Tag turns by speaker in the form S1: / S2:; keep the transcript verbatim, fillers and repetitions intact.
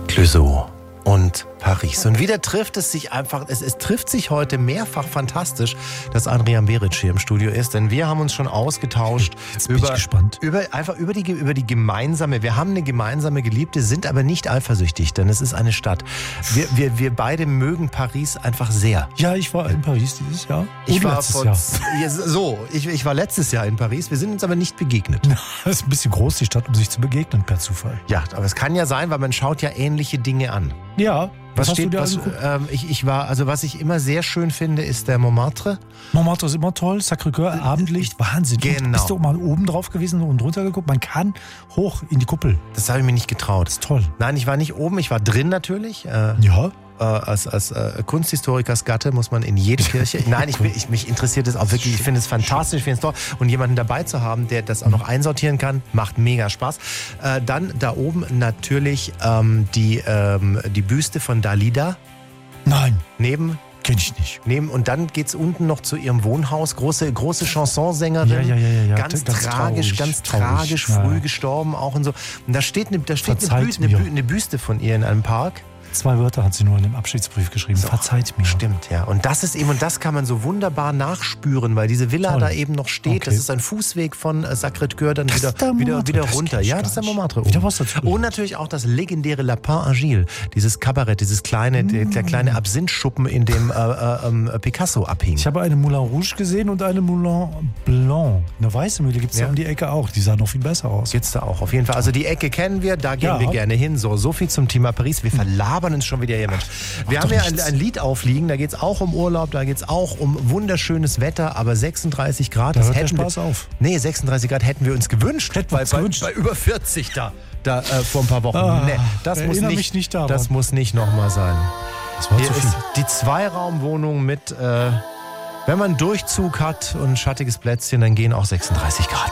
S1: Clouseau und Paris. Und wieder trifft es sich einfach, es, es trifft sich heute mehrfach fantastisch, dass Adrian Beric hier im Studio ist, denn wir haben uns schon ausgetauscht
S2: Jetzt bin
S1: über,
S2: ich gespannt.
S1: über, einfach über die, über die gemeinsame, wir haben eine gemeinsame Geliebte, sind aber nicht eifersüchtig, denn es ist eine Stadt. Wir, wir, wir beide mögen Paris einfach sehr.
S2: Ja, ich war in Paris dieses Jahr.
S1: Ich
S2: Und
S1: war
S2: letztes
S1: vor,
S2: Jahr.
S1: Ja, so, ich, ich war letztes Jahr in Paris, wir sind uns aber nicht begegnet.
S2: Das ist ein bisschen groß, die Stadt, um sich zu begegnen per Zufall.
S1: Ja, aber es kann ja sein, weil man schaut ja ähnliche Dinge an.
S2: Ja,
S1: Was,
S2: hast
S1: steht,
S2: du dir
S1: was,
S2: angeguckt?
S1: ähm, ich, ich war, also was ich immer sehr schön finde, ist der Montmartre.
S2: Montmartre ist immer toll, Sacré-Cœur, Abendlicht, Wahnsinn.
S1: Genau.
S2: Und bist du auch mal oben drauf gewesen und runter geguckt? Man kann hoch in die Kuppel.
S1: Das habe ich mir nicht getraut.
S2: Das ist toll.
S1: Nein, ich war nicht oben, ich war drin natürlich. Äh,
S2: Ja.
S1: äh, als als äh, Kunsthistorikers Gatte muss man in jede Kirche. Nein, ich, ich, mich interessiert es auch wirklich. Ich finde es fantastisch, ich finde es toll. Und jemanden dabei zu haben, der das auch noch einsortieren kann, macht mega Spaß. Äh, dann da oben natürlich ähm, die, ähm, die Büste von Dalida.
S2: Nein,
S1: Neben
S2: kenn ich nicht.
S1: Neben, und dann geht's unten noch zu ihrem Wohnhaus. Große, große Chansonsängerin.
S2: Ja, ja, ja, ja, ja.
S1: Ganz,
S2: Ganz
S1: tragisch,
S2: traurig,
S1: ganz
S2: traurig.
S1: tragisch,
S2: Ja,
S1: früh
S2: ja.
S1: gestorben auch und so. Und da steht, eine, da steht eine,
S2: Verzeiht
S1: Bü eine,
S2: mir.
S1: Bü eine Büste von ihr in einem Park.
S2: Zwei Wörter hat sie nur in dem Abschiedsbrief geschrieben.
S1: So,
S2: Verzeiht mir.
S1: Stimmt, ja. Und das ist eben, und das kann man so wunderbar nachspüren, weil diese Villa
S2: Toll.
S1: da eben noch steht.
S2: Okay.
S1: Das ist ein Fußweg von äh, Sacré-Cœur dann
S2: Das
S1: wieder,
S2: ist der
S1: wieder,
S2: Montmartre.
S1: wieder
S2: Das
S1: runter.
S2: kenn ich
S1: Ja,
S2: gar
S1: das ist der
S2: nicht.
S1: Montmartre.
S2: Wieder
S1: oben.
S2: was dazu.
S1: Und natürlich auch das legendäre Lapin Agile. Dieses Kabarett, dieses kleine, der, der kleine Absinthschuppen, in dem äh, äh, äh, Picasso abhing.
S2: Ich habe eine Moulin Rouge gesehen und eine Moulin Blanc. Eine weiße Mühle gibt es
S1: Ja.
S2: ja um die Ecke auch. Die sah noch viel besser aus.
S1: Gibt's da auch, auf jeden Fall. Also die Ecke kennen wir, da gehen
S2: Ja.
S1: wir gerne hin. So, so viel zum Thema Paris. Wir verlabern uns schon wieder hier, Mensch. Wir
S2: Ach,
S1: haben
S2: doch
S1: ja ein,
S2: nichts.
S1: ein Lied aufliegen, da geht's auch um Urlaub, da geht's auch um wunderschönes Wetter, aber sechsunddreißig Grad,
S2: Da
S1: das
S2: hört der
S1: hätten
S2: Spaß
S1: wir,
S2: auf.
S1: Nee, sechsunddreißig Grad hätten wir uns gewünscht.
S2: Hätten wir
S1: bei,
S2: uns
S1: bei,
S2: gewünscht.
S1: bei über vierzig da, da äh, vor ein paar Wochen.
S2: Ah,
S1: nee, das muss
S2: erinnere
S1: nicht,
S2: mich nicht daran.
S1: das muss nicht nochmal sein.
S2: Das war
S1: Hier
S2: zu viel.
S1: ist die Zweiraumwohnung mit, äh, wenn man Durchzug hat und ein schattiges Plätzchen, dann gehen auch sechsunddreißig Grad.